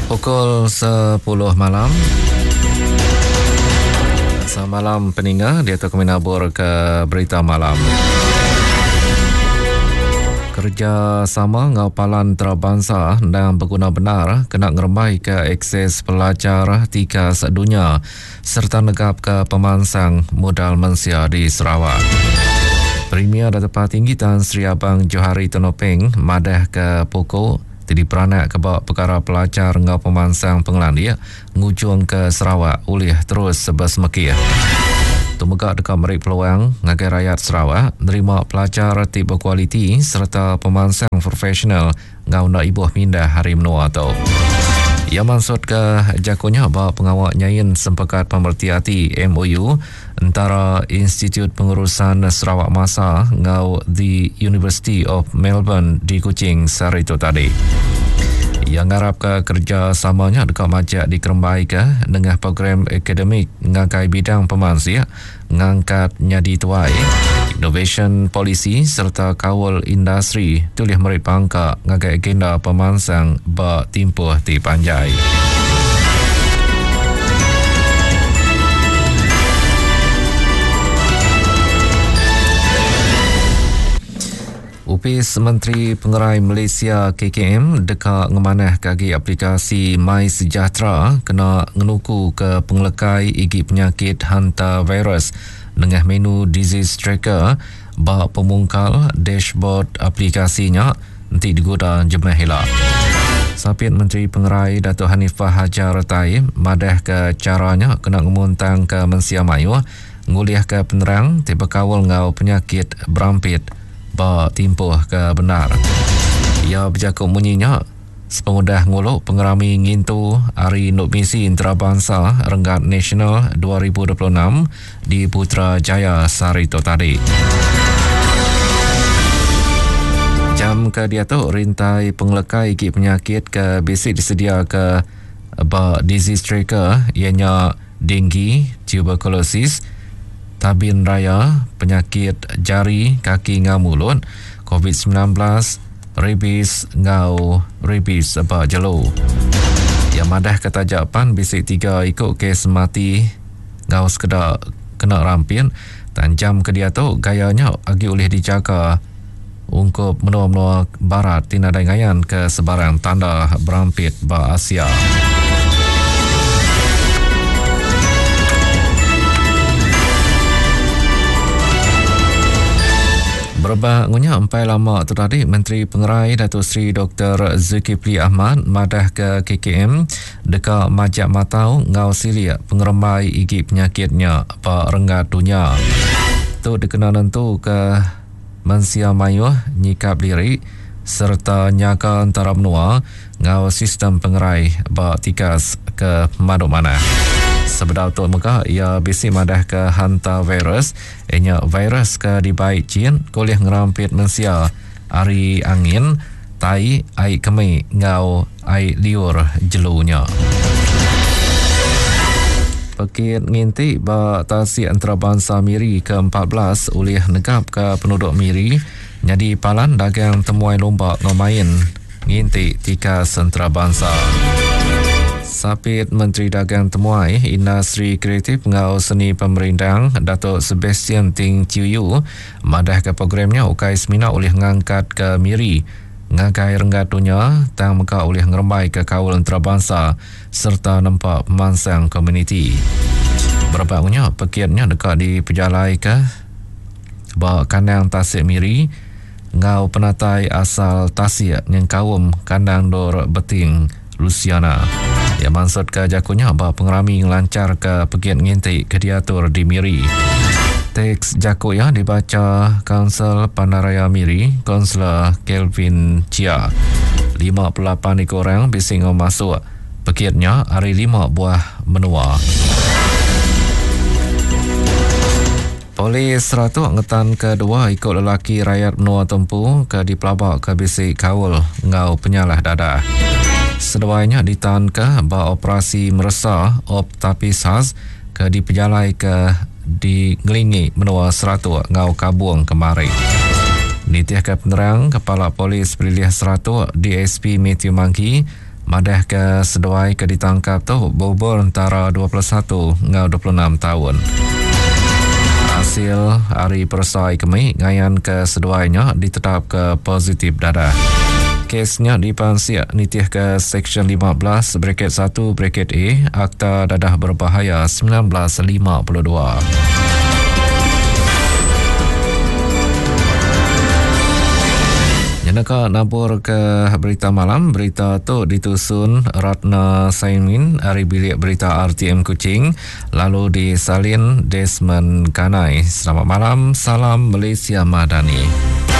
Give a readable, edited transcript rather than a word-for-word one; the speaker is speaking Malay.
Pukul 10 malam. Selamat malam pendengar, dia tu kami nabur ke berita malam. Kerjasama ngapalan terabangsa dan berguna benar kena ngeremai ke akses pelajar tiga sedunia serta negap ke pemansang modal Malaysia di Sarawak. Premier Datuk Tinggi Tan Sri Abang Johari Tonopeng madah ke pokok jadi peranak kebak perkara pelajar ngau pemansang Pengelandia ngujung ke Sarawak oleh terus sebesmekir. Tumegak dekat merik peluang ngagai rakyat Sarawak nerima pelajar tiba kualiti serta pemansang profesional ngau nak ibuh mindah hari menua atau. Ia maksud ke jakunya bahawa pengawak nyayin sempakat pemerhati MOU antara Institut Pengurusan Sarawak Masa ngau The University of Melbourne di Kuching sehari itu tadi. Yang ngarap ke kerjasamanya dekat majak dikerembai ke dengan program akademik ngakai bidang pemansia ngangkat nyadi tuai, innovation policy serta kawal industri tulis merit pangka ngakai agenda pemansang ba timpuh di Panjai. Upis Menteri Pengerai Malaysia KKM dekat ngemanah kaki aplikasi My Sejahtera kena ngenuku ke pengelekai igi penyakit hantavirus dengan menu disease tracker bak pemungkal dashboard aplikasinya nanti digunakan jemaah hilap. Sapit Menteri Pengerai Datuk Hanifah Hajar Taib madah ke caranya kena ngemuntang ke Mensia Mayu nguliah ke penerang tiba kawal ngau penyakit berampit ba timpuh ke benar. Ia berjakut bunyinya sepengudah nguluk pengerami ngintu Hari Nukmisi Antarabangsa Renggat Nasional 2026 di Putrajaya sehari itu tadi. Jam ke dia tu rintai pengelekai igi penyakit ke basic disedia ke ba disease tracker ianya denggi, tuberculosis, tabin raya, penyakit jari, kaki ngau mulut, COVID-19, rabies ngau rabies apa jelo. Yang madah ketajapan bisik 3 ikut kes mati ngau sekedar kena rampin dan jam ke dia tu gayanya agi oleh dijaga ungkup menua-menua barat tinadai ngayan ke sebarang tanda berampit ba Asia. Berbangunnya empai lama tu tadi Menteri Pengerai Datuk Seri Dr. Zulkifli Ahmad madah ke KKM dekat majak matau ngau silia pengeremai igi penyakitnya apa renggat dunia. Tu dikenalan tu ke Mensia Mayu nyikap lirik serta nyaka antara benua ngau sistem pengerai ba tikas ke madu mana. Sebedau tu muka ia bisi madah ke hantavirus ianya virus ke di baik Chin kuliah ngerampit Malaysia ari angin tai ai kemi ngau ai liur jelunya. Pekit nginti ba tasi antarabangsa Miri ke-14 oleh negap ke penduduk Miri jadi palan dagang temuai lomba ngomain nginti tika antarabangsa. Sapit Menteri Dagang Temuai Industri Kreatif ngau seni pemerintah Datuk Sebastian Ting Chiu madah ke programnya ukai semina oleh ngangkat ke Miri ngagai renggat dunia tang muka oleh ngeremai ke kawal antarabangsa serta nampak pemansang komuniti. Berbagunya pekirnya dekat di pejalai ke ba kandang Tasik Miri ngau penatai asal Tasik yang kawum kandang Dor Beting Luciana. Yang maksud ke jakunya bahawa pengerami lancar ke pegiat ngintik ke diatur di Miri. Teks jakuk yang dibaca Kansel Bandaraya Miri, Kansler Kelvin Chia. 58 orang bising masuk. Pegiatnya hari 5 buah menua. Polis Ratu Ngetan kedua ikut lelaki rakyat menua tempu ke di pelabak ke bisik kawal ngau penyalah dadah. Seduanya ditahan ke ba operasi meresah tapi sas ke di pejalai ke di ngelingi menua Seratu ngau kabuang kemari. Nitiah ke penerang Kepala Polis Pilihan Seratu DSP Matthew Mangki Madah ke seduai ke ditangkap tu bobor antara 21 hingga 26 tahun. Hasil hari persai kami ngayan ke seduainya ditetap ke positif dadah. Kesnya dipansiak nitih ke Seksyen 15 Braket 1 Braket A Akta Dadah Berbahaya 1952. Janaka nabur ke berita malam. Berita tu ditusun Ratna Saimin dari bilik berita RTM Kuching, lalu disalin Desmond Kanai. Selamat malam, salam Malaysia Madani.